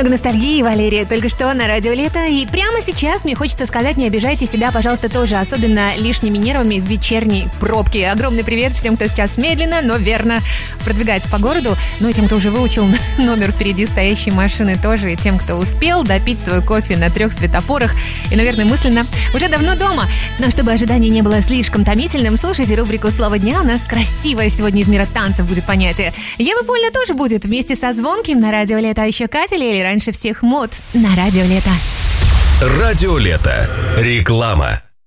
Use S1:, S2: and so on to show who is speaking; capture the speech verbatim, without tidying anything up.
S1: немного ностальгии, Валерия, только что на радио Лето. И прямо сейчас мне хочется сказать, не обижайте себя, пожалуйста, тоже, особенно лишними нервами в вечерней пробке. Огромный привет всем, кто сейчас медленно, но верно продвигается по городу. Ну и тем, кто уже выучил номер впереди стоящей машины тоже. И тем, кто успел допить свой кофе на трех светофорах. И, наверное, мысленно уже давно дома. Но чтобы ожидание не было слишком томительным, слушайте рубрику «Слово дня». У нас красивое сегодня из мира танцев будет понятие. Ева Польна тоже будет вместе со Звонким на радио Лето. А еще Катя Лели раньше всех мод на радио Лето.
S2: Радио Лето. Реклама.